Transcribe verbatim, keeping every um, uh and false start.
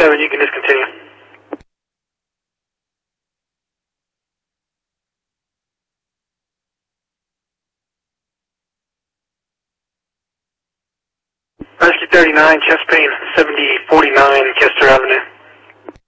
seven, you can discontinue. Rescue thirty-nine, chest pain, seventy forty-nine, Kester Avenue.